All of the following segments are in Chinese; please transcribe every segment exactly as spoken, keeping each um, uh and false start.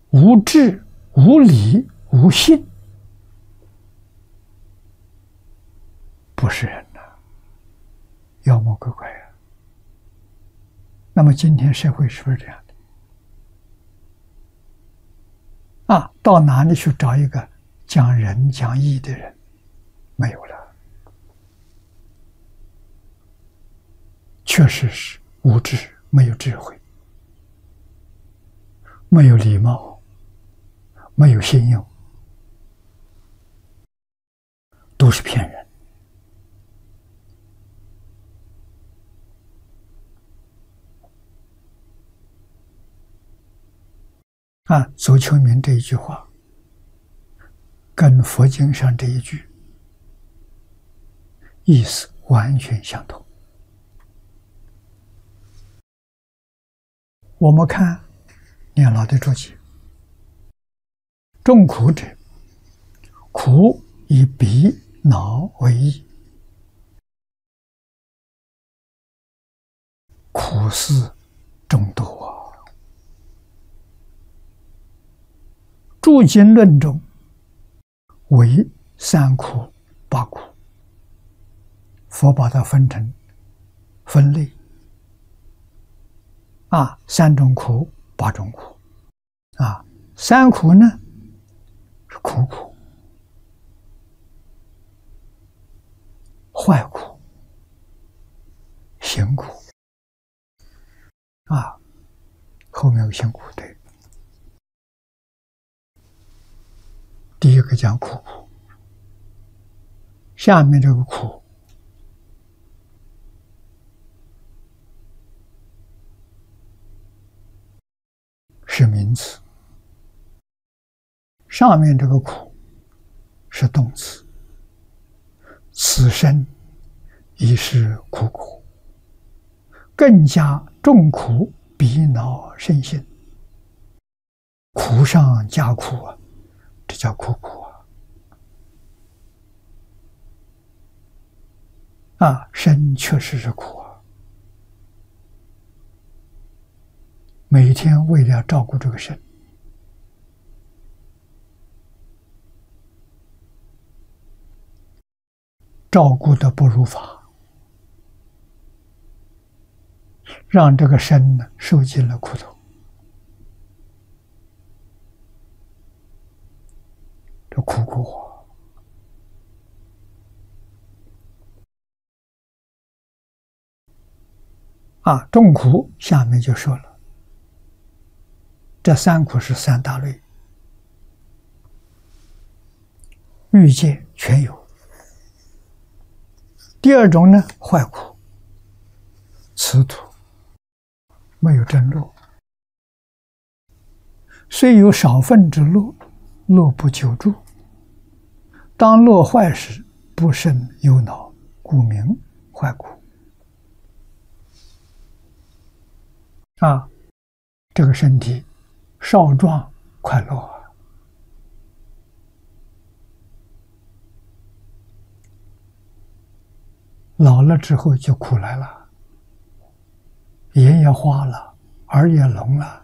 无智、无理、无信，不是人呐、啊，妖魔鬼怪啊。那么今天社会是不是这样的？啊，到哪里去找一个讲仁讲义的人？没有了，确实是无知，没有智慧，没有礼貌，没有信用，都是骗人。啊，左丘明这一句话，跟佛经上这一句意思完全相同。我们看念老的注解：众苦者，苦以鼻脑为义，苦事众多啊。诸经论中为三苦八苦，佛把它分成分类啊，三种苦，八种苦啊。三苦呢是苦苦、坏苦、行苦啊，后面有行苦对。第一个讲苦苦，下面这个苦是名词，上面这个苦是动词。此生已是苦苦，更加重苦，鼻脑身心，苦上加苦啊，这叫苦苦啊！啊，身确实是苦啊！每天为了照顾这个身，照顾的不如法，让这个身呢受尽了苦头。这苦苦啊！众苦下面就说了，这三苦是三大类，欲界全有。第二种呢，坏苦，此土没有真乐，虽有少分之乐，乐不久住。当乐坏时，不胜忧恼，故名坏苦。啊，这个身体少壮快乐啊，老了之后就苦来了，眼也花了，耳也聋了，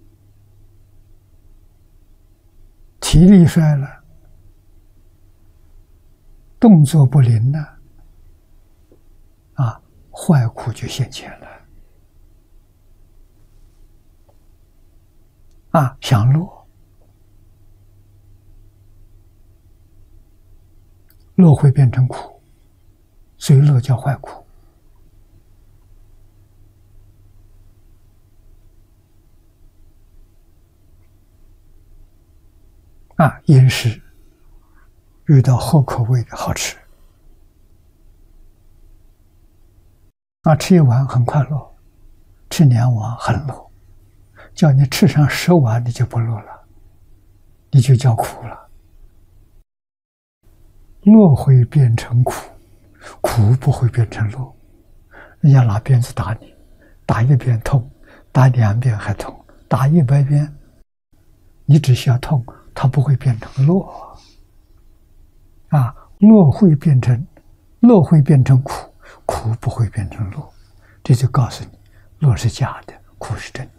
体力衰了，动作不灵了，啊，坏苦就现前了。啊，享乐，乐会变成苦，所以乐叫坏苦。啊，饮食遇到合口味的好吃，啊，吃一碗很快乐，吃两碗很乐。叫你吃上十碗，你就不乐了，你就叫苦了。乐会变成苦，苦不会变成乐。人家拿鞭子打你，打一遍痛，打两遍还痛，打一百遍，你只需要痛，它不会变成乐。啊，乐会变成乐会变成苦，苦不会变成乐。这就告诉你，乐是假的，苦是真的。